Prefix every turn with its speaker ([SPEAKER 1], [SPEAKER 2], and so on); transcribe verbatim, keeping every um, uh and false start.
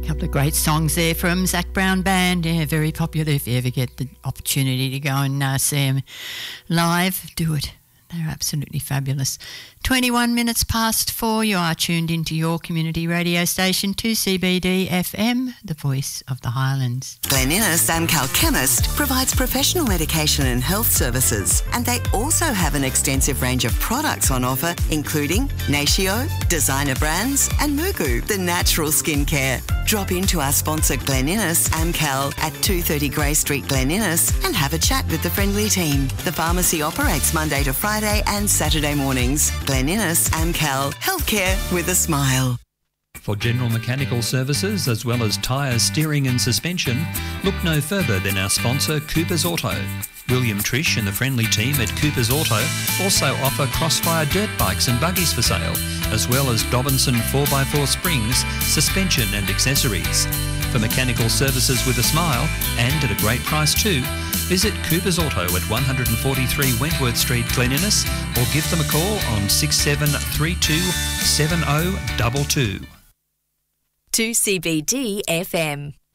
[SPEAKER 1] Couple of great songs there from Zac Brown Band. Yeah, very popular. If you ever get the opportunity to go and uh, see them live, do it. They're absolutely fabulous. twenty-one minutes past four, you are tuned into your community radio station, two C B D F M, the voice of the Highlands.
[SPEAKER 2] Glen Innes Amcal Chemist provides professional medication and health services, and they also have an extensive range of products on offer, including Natio, designer brands, and Mugu, the natural skincare. Drop into our sponsor Glen Innes Amcal at two thirty Grey Street, Glen Innes, and have a chat with the friendly team. The pharmacy operates Monday to Friday and Saturday mornings. Glen Innes Amcal, healthcare with a smile.
[SPEAKER 3] For general mechanical services as well as tyres, steering and suspension, look no further than our sponsor Cooper's Auto. William Trish and the friendly team at Cooper's Auto also offer Crossfire dirt bikes and buggies for sale, as well as Dobinson four by four springs, suspension and accessories. For mechanical services with a smile, and at a great price too, visit Cooper's Auto at one forty-three Wentworth Street, Glen Innes, or give them a call on six seven three two, seven oh two two.
[SPEAKER 4] two C B D F M.